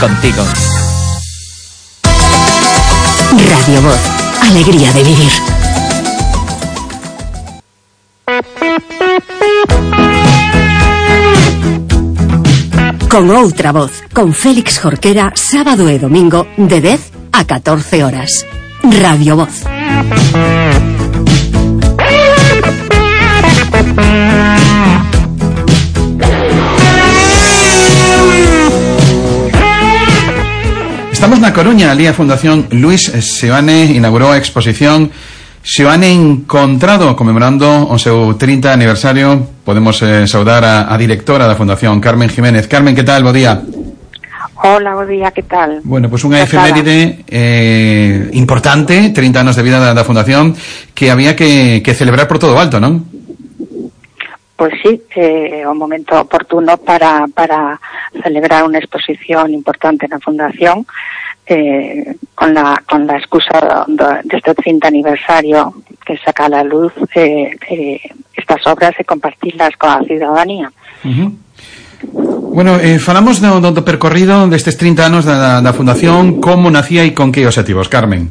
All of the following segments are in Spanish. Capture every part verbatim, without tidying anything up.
contigo. Radio Voz, alegría de vivir. Con outra voz, con Félix Jorquera, sábado e domingo de dez a catorce horas. Radio Voz. Estamos na Coruña, ali a Fundación Luis Seoane inaugurou a exposición Seoane Encontrado, conmemorando o seu trinta aniversario. Podemos eh, saudar a, a directora da Fundación, Carmen Jiménez. Carmen, que tal? Bo día. Hola, bo día, que tal? Bueno, pues unha efeméride eh, importante, trinta anos de vida da, da Fundación, que había que, que celebrar por todo o alto, non? Pues sí, é eh, un momento oportuno para, para celebrar unha exposición importante na Fundación, eh, con la con la excusa deste trinta aniversario, que saca a la luz eh, eh, estas obras e compartirlas coa ciudadanía. Uh-huh. Bueno, eh, falamos do, do percorrido destes trinta anos da, da Fundación, como nacía e con que objetivos, Carmen?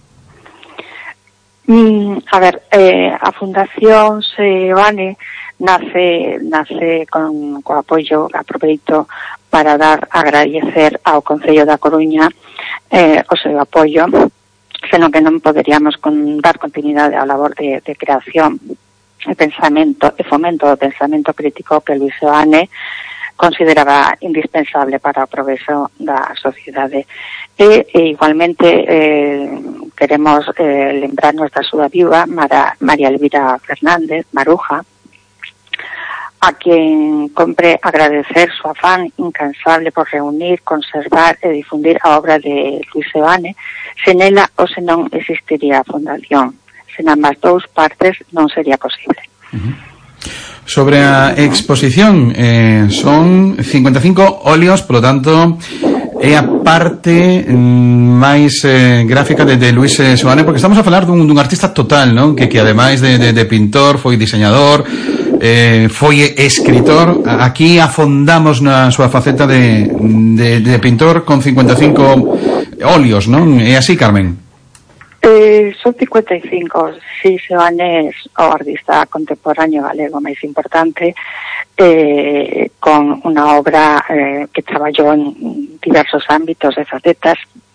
Mm, a ver, eh, a Fundación Seoane nace nace con co apoio, aproveito para dar agradecer ao Concello da Coruña eh, o seu apoio, senón que non poderíamos con, dar continuidade á labor de, de creación e pensamento e fomento do pensamento crítico que Luis Seoane consideraba indispensable para o progreso da sociedade. E, e igualmente eh, queremos eh, lembrarnos da súa viúva, Mara, María Elvira Fernández, Maruja, a quien compre agradecer su afán incansable por reunir, conservar e difundir a obra de Luis Seoane. Sen ela ou se non existiría a Fundación. Sen ambas dous partes non sería posible. Uh-huh. Sobre a exposición, eh, son cincuenta e cinco óleos, polo tanto, é a parte mm, máis eh, gráfica de, de Luis Seoane, porque estamos a falar dun, dun artista total, non? Que, que ademais de, de, de pintor, foi diseñador, eh, foi escritor. Aquí afondamos na súa faceta de, de, de pintor con cincuenta e cinco óleos, non? É así, Carmen? Eh, son cincuenta e cinco, si, Seoane é o artista contemporáneo galego máis importante, eh, con unha obra eh, que traballou en diversos ámbitos e facetas,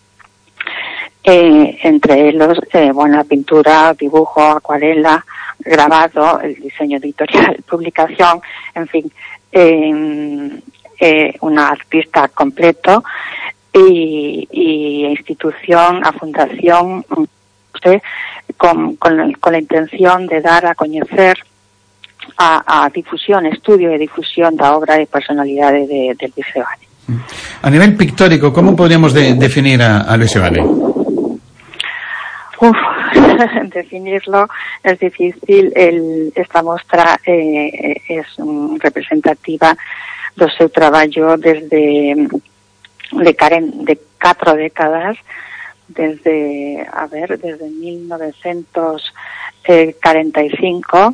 eh, entre elos, eh, bueno, a pintura, dibujo, acuarela, grabado, el diseño editorial, publicación, en fin, eh, eh, una artista completo, y, y institución, a fundación, usted, con, con, con la intención de dar a conocer a, a difusión, estudio e difusión da obra e personalidade de, de Luis Seoane. A nivel pictórico, ¿cómo podríamos de, definir a, a Luis Seoane? Uf, definirlo es difícil. El, esta mostra eh, es um, representativa do seu traballo desde de, caren, de catro décadas, desde, a ver, desde mil novecientos cuarenta y cinco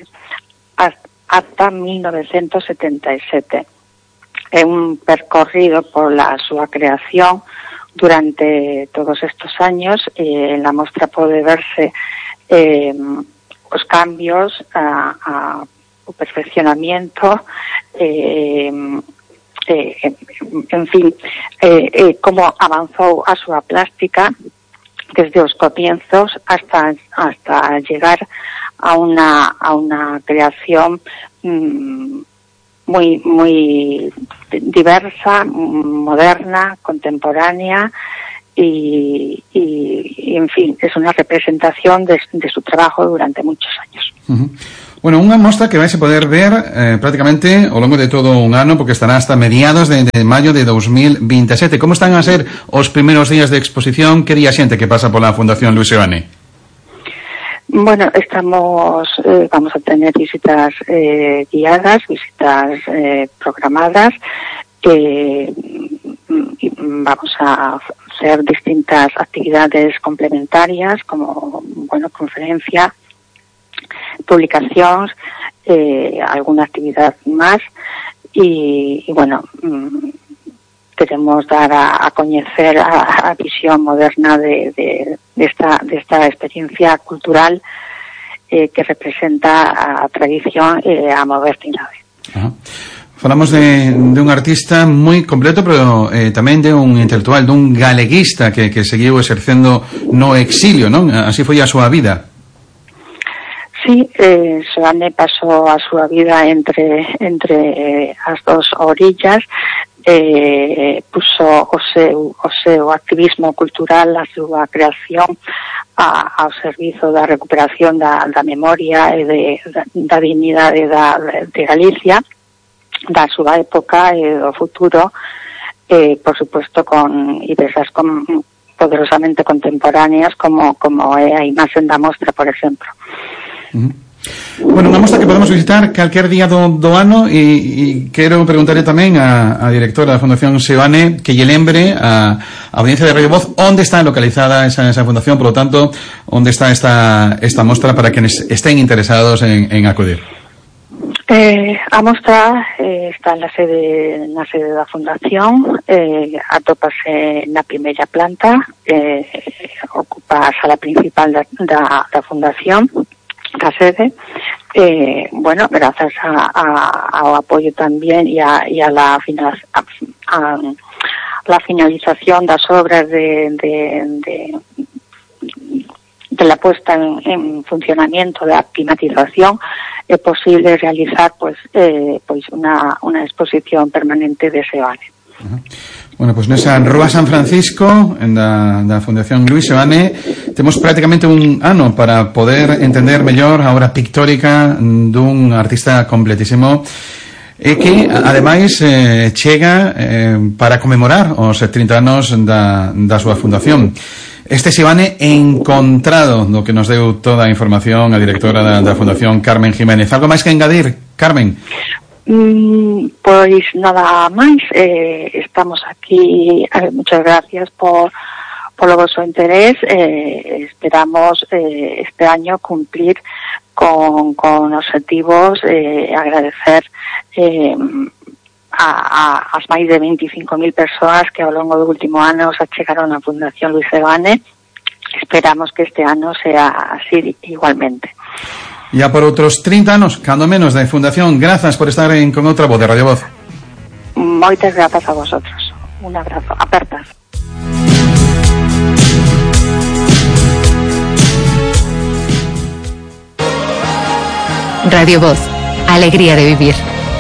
hasta mil novecientos setenta y siete. É un percorrido por la súa creación durante todos estos años. Eh, en la muestra puede verse eh, os cambios, a, a, o perfeccionamiento, eh, eh, en fin, eh, eh, como avanzou a súa plástica desde os comienzos hasta hasta llegar a una a una creación mmm, muy muy diversa, moderna, contemporánea y, y, y en fin, es una representación de, de su trabajo durante muchos años. Uh-huh. Bueno, unha mostra que vais a poder ver eh, prácticamente ao longo de todo un ano, porque estará hasta mediados de, de maio de dos mil veintisiete. Como están a ser os primeiros días de exposición? Que día xente que pasa pola Fundación Luis Seoane? Bueno, estamos, eh, vamos a tener visitas eh, guiadas, visitas eh, programadas, eh, y vamos a hacer distintas actividades complementarias, como, bueno, conferencia, publicacións, eh, alguna actividad más, y, y bueno, queremos dar a, a coñecer a, a visión moderna de, de, de, esta, de esta experiencia cultural eh, que representa a tradición e a modernidade. Ajá. Falamos de, de un artista moi completo, pero eh, tamén de un intelectual, dun galeguista que, que seguiu exercendo no exilio, non? Así foi a súa vida. Sí, eh, Seoane pasou a súa vida entre entre eh, as dos orillas, eh, puso o seu, o seu activismo cultural, a súa creación a, ao servizo da recuperación da, da memoria e de, da, da dignidade da, de Galicia, da súa época e do futuro, eh, por supuesto con ideas con, poderosamente contemporáneas como, como é a imaxen da mostra, por exemplo. Uh-huh. Bueno, unha mostra que podemos visitar calquer día do, do ano, e, e quero preguntarle tamén a, a directora da Fundación Seoane que lle lembre a, a audiencia de Radio Voz onde está localizada esa, esa fundación, por lo tanto, onde está esta, esta mostra para quienes estén interesados en, en acudir. Eh, a mostra eh, está na sede na sede da Fundación, eh, atópase na primeira planta, eh, ocupa a sala principal da, da, da Fundación, da sede. Eh, bueno, grazas a, a, ao apoio tamén e a, e a la final, a, a, la finalización das obras de, de, de de la puesta en, en funcionamiento de la climatización, es posible realizar pues eh, pues una, una exposición permanente de Seoane. Uh-huh. Bueno, pues nesa Rúa San Francisco, en da, da Fundación Luis Seoane, temos prácticamente un ano para poder entender mellor a obra pictórica dun artista completísimo e que, ademais, eh, chega eh, para conmemorar os trinta anos da, da súa fundación. Este Seoane encontrado, do que nos deu toda a información a directora da, da Fundación, Carmen Jiménez. Algo máis que engadir, Carmen? Mm, pois nada máis, eh, estamos aquí, eh, muchas gracias por polo vosso interés, eh, esperamos eh, este año cumplir con, con objetivos, eh, agradecer eh, a, a as máis de veinticinco mil persoas que ao longo do último ano se achegaron á Fundación Luis Seoane. Esperamos que este ano sea así igualmente. Ya por outros trinta anos, cando menos, de Fundación. Grazas por estar en Con Outra Voz de Radio Voz. Moitas grazas a vosotros. Un abrazo. Apertas. Radio Voz, alegría de vivir.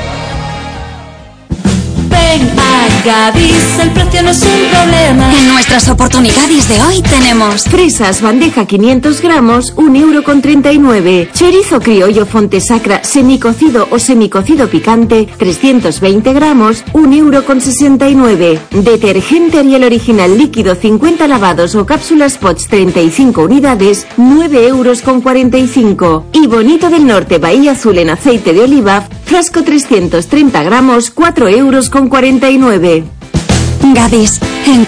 Ven a Gadis, el precio no es un problema. En nuestras oportunidades de hoy tenemos fresas bandeja quinientos gramos, un euro con treinta y nueve. Chorizo criollo Fontesacra semicocido o semicocido picante, trescientos veinte gramos, un euro con sesenta y nueve. Detergente Ariel original líquido cincuenta lavados o cápsulas Pots treinta y cinco unidades, nueve euros con cuarenta y cinco. Y Bonito del Norte Bahía Azul en aceite de oliva, frasco trescientos treinta gramos, cuatro euros con cuarenta y nueve. Gadis. En